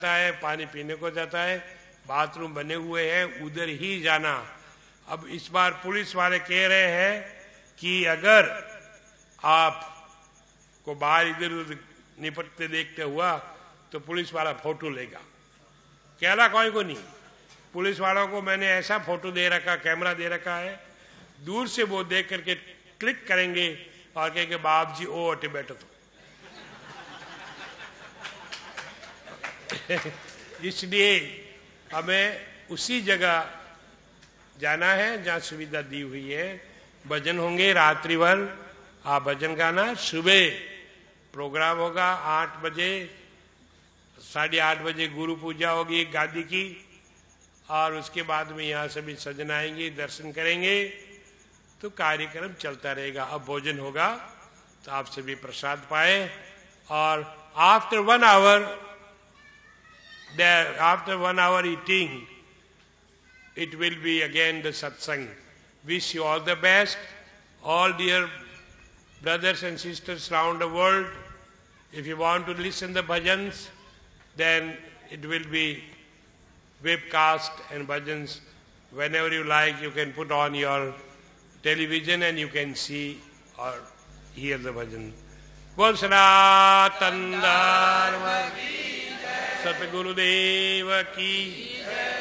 है, पानी पीने को जाता है, बाथरूम बने हुए हैं, उधर ही जाना। अब इस बार पुलिस वाले कह रहे हैं कि अगर आप को बाहर इधर उधर निपटते देखते हुआ तो पुलिस वाला फोटो लेगा। कहला कोई को नहीं, पुलिस वालों को मैंने ऐसा फोटो दे रखा, कैमरा दे रखा है, दूर से वो देख करके क्लिक करेंगे और कहेंगे बाप जी ओ अटे बैठो तो। इसलिए हमें उसी जगह जाना है जहां सुविधा दी हुई है। भजन होंगे रात्रि भर, आप भजन गाना। सुबह प्रोग्राम होगा 8 बजे, 8:30 बजे गुरु पूजा होगी गादी की, और उसके बाद में यहाँ सभी सज्जन आएंगे, दर्शन करेंगे, तो कार्यक्रम चलता रहेगा। अब भोजन होगा तो आप सभी प्रसाद पाए, और after 1 hour eating, it will be again the satsang. Wish you all the best, all dear brothers and sisters around the world. If you want to listen the bhajans, then it will be webcast and bhajans. Whenever you like, you can put on your television and you can see or hear the bhajan. Bol Sanatan Dharma Satgurudev ki